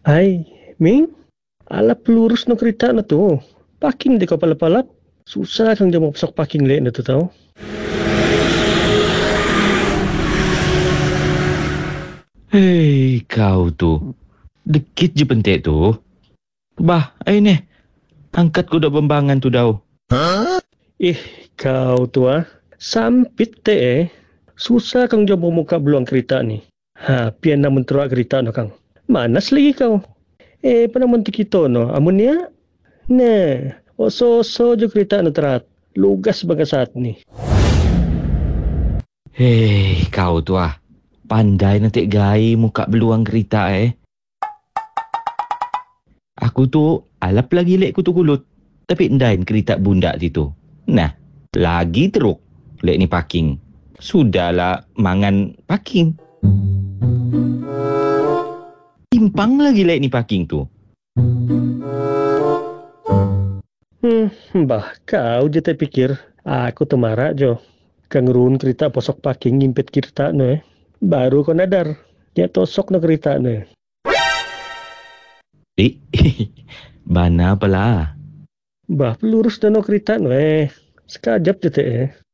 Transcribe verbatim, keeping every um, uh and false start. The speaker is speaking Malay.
Ay, Ming, ala pelurus no kereta na to. Parking di ka palap-palap. Susah kang dia mau pasok parking late na to tau. Hei, kau tu. Dekit je pentek tu. Bah, ai ni. Angkat kuda bembangan tu dah. Ih, kau tu ah. Sampit te eh. Susah kang dia mau muka beluang kereta ni. Ha, pian na menteruak kereta no kang. Manas lagi kau. Eh, pana monti kita no. Amun ya? Nah, oso-oso je kereta no terat. Lugas baga saat ni. Hei, kau tu ah. Pandai nanti gai muka beluang kereta eh. Aku tu alap lagi lek kutu kulut. Tapi ndain kereta bundak situ. Nah, lagi teruk lek ni parking. Sudahlah mangan parking. Timpang lagi lek ni parking tu. Hmm, bah, kau je tak pikir. Aku temarak jo. Kang run kereta posok parking ngimpet kereta no eh. Baru kau nadar. Ya tosok no kereta no. Eh, mana pala? Bah, pelurus dan no kereta no eh. Sekajap je te eh.